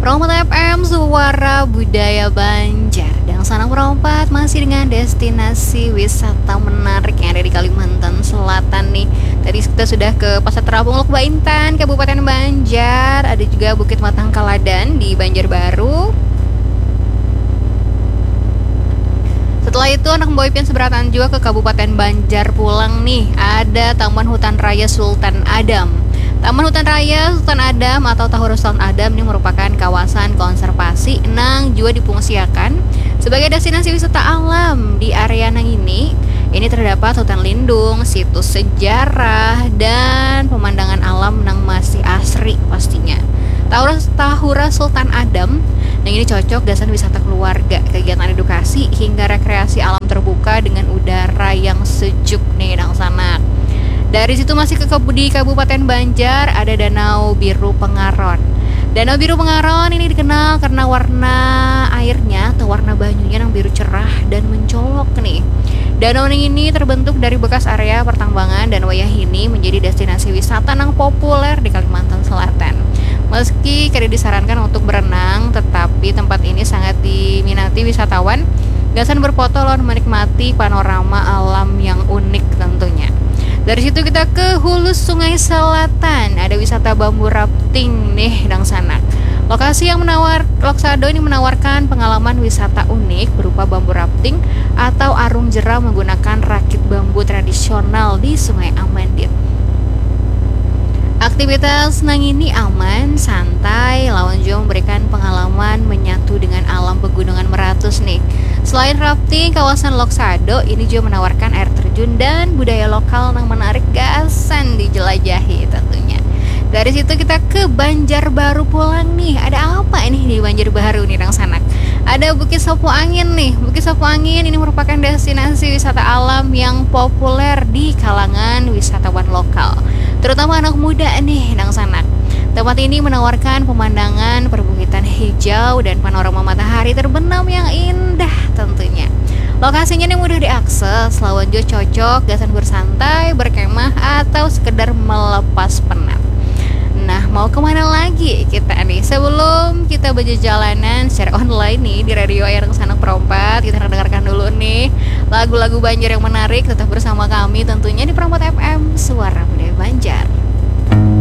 Perompat FM, suara budaya Banjar. Dan sana perompat masih dengan destinasi wisata menarik yang ada di Kalimantan Selatan nih. Tadi kita sudah ke Pasar Terapung Lok Baintan, Kabupaten Banjar. Ada juga Bukit Matang Kaladan di Banjarbaru. Setelah itu anak Boy Pian seberatan juga ke Kabupaten Banjar pulang nih. Ada Taman Hutan Raya Sultan Adam. Taman Hutan Raya Sultan Adam atau Tahura Sultan Adam ini merupakan kawasan konservasi Nang juga difungsiakan sebagai destinasi wisata alam. Di area Nang ini terdapat hutan lindung, situs sejarah, dan pemandangan alam Nang masih asri pastinya. Tahura Sultan Adam yang ini cocok destinasi wisata keluarga, kegiatan edukasi hingga rekreasi alam terbuka dengan udara yang sejuk nih Nang Sanak. Dari situ masih di Kabupaten Banjar ada Danau Biru Pengaron. Danau Biru Pengaron ini dikenal karena warna airnya atau warna banyunya yang biru cerah dan mencolok nih. Danau ini terbentuk dari bekas area pertambangan dan wayahini menjadi destinasi wisata yang populer di Kalimantan Selatan. Meski kadang disarankan untuk berenang, tetapi tempat ini sangat diminati wisatawan. Gasan berfoto lalu menikmati panorama alam yang unik tentunya. Dari situ kita ke hulu Sungai Selatan. Ada wisata bambu rafting nih Dang Sanak. Lokasi yang Loksado ini menawarkan pengalaman wisata unik berupa bambu rafting atau arung jeram menggunakan rakit bambu tradisional di Sungai Amandit. Aktivitas Nang ini aman, santai, lawan juga memberikan pengalaman menyatu dengan alam pegunungan Meratus nih. Selain rafting, kawasan Loksado ini juga menawarkan air terjun dan budaya lokal yang menarik gasan dijelajahi tentunya. Dari situ kita ke Banjarbaru pulang nih. Ada apa ini di Banjarbaru nih Dang Sanak? Ada Bukit Sapu Angin nih. Bukit Sapu Angin ini merupakan destinasi wisata alam yang populer di kalangan wisatawan lokal, terutama anak muda nih Dang Sanak. Tempat ini menawarkan pemandangan perbukitan hijau dan panorama matahari terbenam yang indah tentunya. Lokasinya ini mudah diakses, lawan juga cocok gasan bersantai, berkemah, atau sekedar melepas penat. Nah, mau kemana lagi kita nih? Sebelum kita berjalanan secara online nih di Radio Ayang Sanak Perompat, kita dengarkan dulu nih lagu-lagu Banjar yang menarik. Tetap bersama kami tentunya di Perompat FM, suara budaya Banjar.